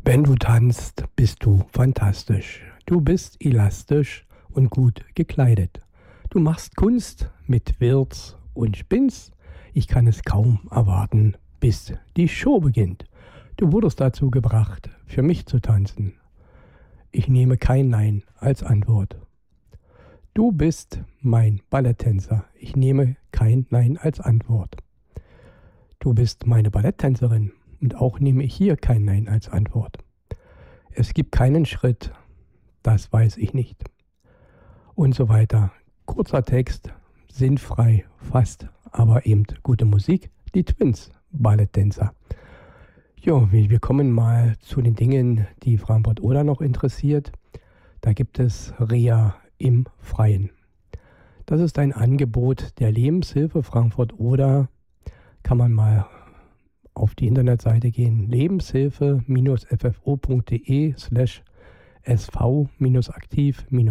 Wenn du tanzt, bist du fantastisch. Du bist elastisch und gut gekleidet. Du machst Kunst mit Wirz und spinnst. Ich kann es kaum erwarten, bis die Show beginnt. Du wurdest dazu gebracht, für mich zu tanzen. Ich nehme kein Nein als Antwort. Du bist mein Balletttänzer. Ich nehme kein Nein als Antwort. Du bist meine Balletttänzerin und auch nehme ich hier kein Nein als Antwort. Es gibt keinen Schritt, das weiß ich nicht. Und so weiter. Kurzer Text, sinnfrei, fast, aber eben gute Musik. Die Twins, Balletttänzer. Jo, wir kommen mal zu den Dingen, die Frankfurt-Oder noch interessiert. Da gibt es Reha im Freien. Das ist ein Angebot der Lebenshilfe Frankfurt-Oder. Kann man mal auf die Internetseite gehen, lebenshilfe-ffo.de/sv-aktiv-